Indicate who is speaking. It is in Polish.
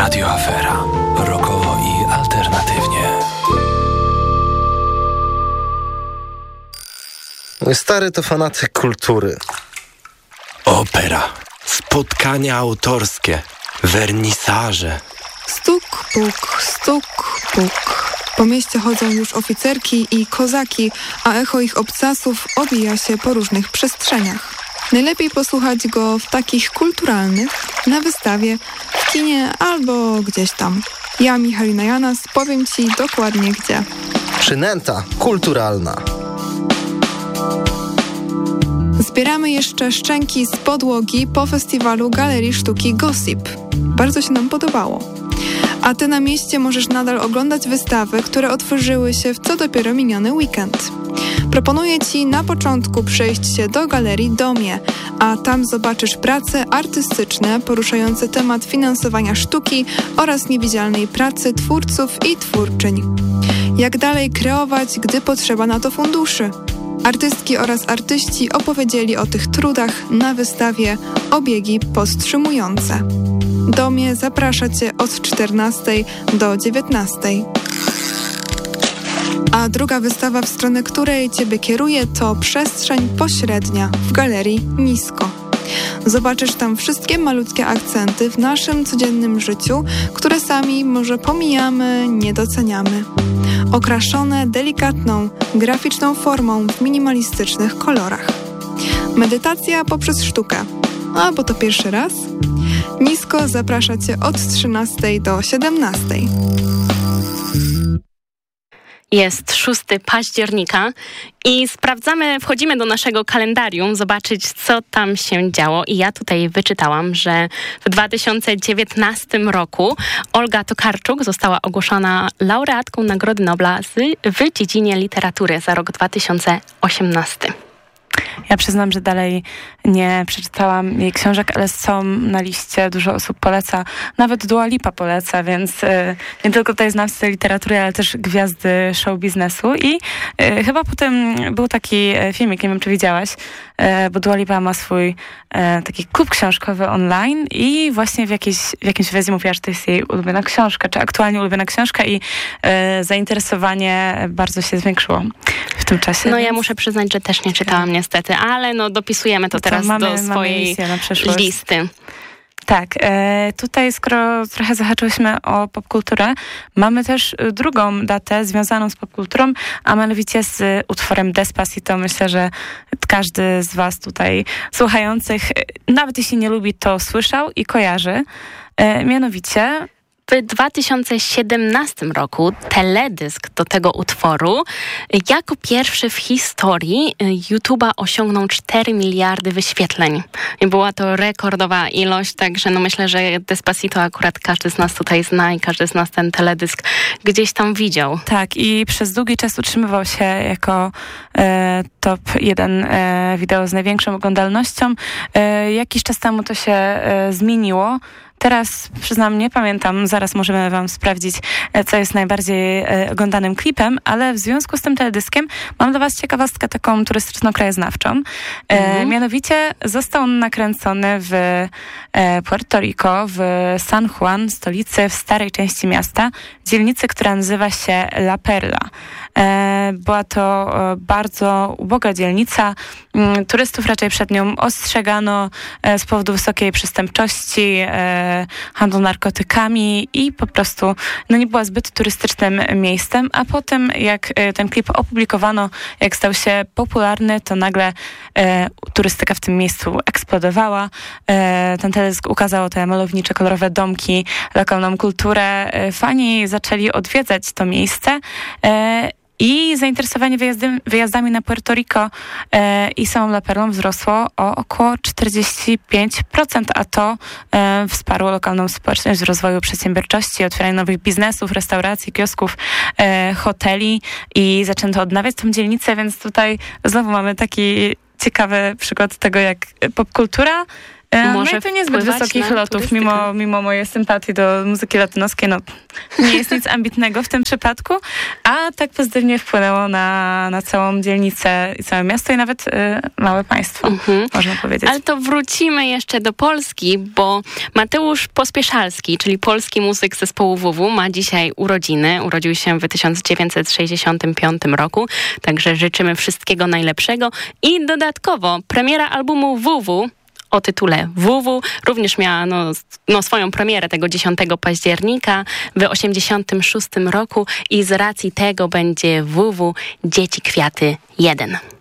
Speaker 1: Radio Afera. Rockowo i alternatywnie.
Speaker 2: Mój stary to fanatyk kultury.
Speaker 3: Opera, spotkania autorskie, wernisaże.
Speaker 4: Stuk, puk, stuk, puk. Po mieście chodzą już oficerki i kozaki, a echo ich obcasów obija się po różnych przestrzeniach. Najlepiej posłuchać go w takich kulturalnych, na wystawie, w kinie albo gdzieś tam. Ja, Michalina Janas, powiem Ci dokładnie gdzie.
Speaker 2: Przynęta kulturalna.
Speaker 4: Zbieramy jeszcze szczęki z podłogi po festiwalu Galerii Sztuki Gossip. Bardzo się nam podobało. A Ty na mieście możesz nadal oglądać wystawy, które otworzyły się w co dopiero miniony weekend. Proponuję Ci na początku przejść się do Galerii Domie, a tam zobaczysz prace artystyczne poruszające temat finansowania sztuki oraz niewidzialnej pracy twórców i twórczyń. Jak dalej kreować, gdy potrzeba na to funduszy? Artystki oraz artyści opowiedzieli o tych trudach na wystawie Obiegi powstrzymujące. Domie zaprasza Cię od 14 do 19. A druga wystawa, w stronę której Ciebie kieruje, to Przestrzeń Pośrednia w Galerii Nisko. Zobaczysz tam wszystkie malutkie akcenty w naszym codziennym życiu, które sami może pomijamy, nie doceniamy. Okraszone delikatną, graficzną formą w minimalistycznych kolorach. Medytacja poprzez sztukę. A bo to pierwszy raz? Nisko zaprasza Cię od 13 do 17.
Speaker 5: Jest 6 października i wchodzimy do naszego kalendarium, zobaczyć, co tam się działo. I ja tutaj wyczytałam, że w 2019 roku Olga Tokarczuk została ogłoszona laureatką Nagrody Nobla w dziedzinie literatury za rok 2018.
Speaker 6: Ja przyznam, że dalej nie przeczytałam jej książek, ale są na liście, dużo osób poleca, nawet Dua Lipa poleca, więc nie tylko tutaj znawcy literatury, ale też gwiazdy show biznesu. I chyba potem był taki filmik, nie wiem czy widziałaś, bo Dua Lipa ma swój taki klub książkowy online i właśnie w jakimś wersji mówiła, że to jest jej ulubiona książka, czy aktualnie ulubiona książka i zainteresowanie bardzo się zwiększyło w tym czasie.
Speaker 5: No ja muszę przyznać, że też nie czytałam niestety, ale no dopisujemy to teraz do swojej listy.
Speaker 6: Tak, tutaj skoro trochę zahaczyłyśmy o popkulturę, mamy też drugą datę związaną z popkulturą, a mianowicie z utworem Despacito. Myślę, że każdy z was tutaj słuchających, nawet jeśli nie lubi, to słyszał i kojarzy. Mianowicie
Speaker 5: w 2017 roku teledysk do tego utworu jako pierwszy w historii YouTube'a osiągnął 4 miliardy wyświetleń. I była to rekordowa ilość, także no myślę, że Despacito akurat każdy z nas tutaj zna i każdy z nas ten teledysk gdzieś tam widział.
Speaker 6: Tak, i przez długi czas utrzymywał się jako top 1 wideo z największą oglądalnością. Jakiś czas temu to się zmieniło. Teraz, przyznam, nie pamiętam, zaraz możemy wam sprawdzić, co jest najbardziej oglądanym klipem, ale w związku z tym teledyskiem mam dla was ciekawostkę taką turystyczno-krajoznawczą. Mianowicie został on nakręcony w Puerto Rico, w San Juan, stolicy, w starej części miasta, dzielnicy, która nazywa się La Perla. Była to bardzo uboga dzielnica. Turystów raczej przed nią ostrzegano z powodu wysokiej przestępczości, handlu narkotykami i po prostu nie była zbyt turystycznym miejscem, a potem jak ten klip opublikowano, jak stał się popularny, to nagle turystyka w tym miejscu eksplodowała. Ten teledysk ukazał te malownicze, kolorowe domki, lokalną kulturę. Fani zaczęli odwiedzać to miejsce i zainteresowanie wyjazdami na Puerto Rico i samą La Perlą wzrosło o około 45%, a to wsparło lokalną społeczność w rozwoju przedsiębiorczości, otwieraniu nowych biznesów, restauracji, kiosków, hoteli i zaczęto odnawiać tą dzielnicę, więc tutaj znowu mamy taki ciekawy przykład tego, jak popkultura
Speaker 5: może
Speaker 6: no i to niezbyt
Speaker 5: wpływać
Speaker 6: wysokich
Speaker 5: na
Speaker 6: lotów,
Speaker 5: turystykę.
Speaker 6: mimo mojej sympatii do muzyki latynoskiej, no nie jest nic ambitnego w tym przypadku, a tak pozytywnie wpłynęło na całą dzielnicę i całe miasto i nawet małe państwo, można powiedzieć.
Speaker 5: Ale to wrócimy jeszcze do Polski, bo Mateusz Pospieszalski, czyli polski muzyk zespołu WW, ma dzisiaj urodziny. Urodził się w 1965 roku, także życzymy wszystkiego najlepszego. I dodatkowo premiera albumu WW o tytule WW również miała swoją premierę tego 10 października w 1986 roku i z racji tego będzie WW Dzieci Kwiaty 1.